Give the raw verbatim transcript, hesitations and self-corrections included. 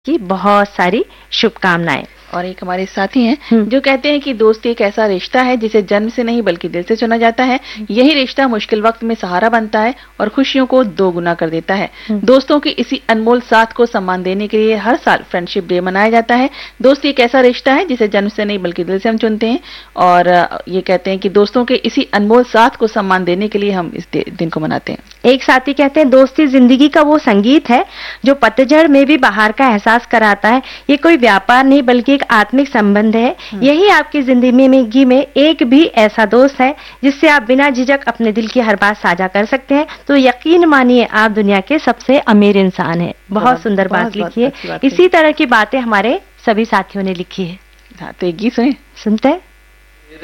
की बहुत सारी शुभकामनाएं। और एक हमारे साथी हैं जो कहते हैं कि दोस्ती एक ऐसा रिश्ता है जिसे जन्म से नहीं बल्कि दिल से चुना जाता है। यही रिश्ता मुश्किल वक्त में सहारा बनता है और खुशियों को दोगुना कर देता है। दोस्तों की इसी अनमोल साथ को सम्मान देने के लिए हर साल फ्रेंडशिप डे मनाया जाता है। दोस्ती एक ऐसा रिश्ता है जिसे जन्म से नहीं बल्कि दिल से हम चुनते हैं और ये कहते हैं कि दोस्तों के इसी अनमोल साथ को सम्मान देने के लिए हम इस दिन को मनाते हैं। एक साथी कहते हैं दोस्ती जिंदगी का वो संगीत है जो पतझड़ में भी बाहर का एहसास कराता है। ये कोई व्यापार नहीं बल्कि आत्मिक संबंध है। यही आपकी जिंदगी में एक भी ऐसा दोस्त है जिससे आप बिना झिझक अपने दिल की हर बात साझा कर सकते हैं, तो यकीन मानिए आप दुनिया के सबसे अमीर इंसान हैं। बहुत, बहुत सुंदर बात लिखी है। इसी तरह की बातें हमारे सभी साथियों ने लिखी है। हाँ, तो एक गीत सुने सुनते हैं।